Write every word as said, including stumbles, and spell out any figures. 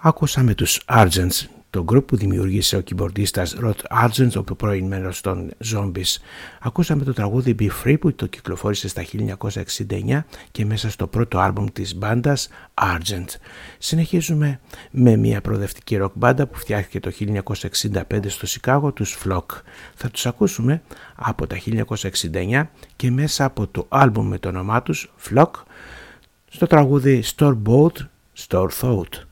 Ακούσαμε τους Argents, το group που δημιούργησε ο κιμπορντίστας Rod Argent, ο πρώην μέλος των Zombies. Ακούσαμε το τραγούδι Be Free που το κυκλοφόρησε στα χίλια εννιακόσια εξήντα εννιά και μέσα στο πρώτο άλμπουμ της μπάντας Argent. Συνεχίζουμε με μια προοδευτική rock μπάντα που φτιάχτηκε το χίλια εννιακόσια εξήντα πέντε στο Σικάγο, τους Flock. Θα τους ακούσουμε από τα χίλια εννιακόσια εξήντα εννιά και μέσα από το άλμπουμ με το όνομά τους Flock στο τραγούδι Store Bought, Store Thought.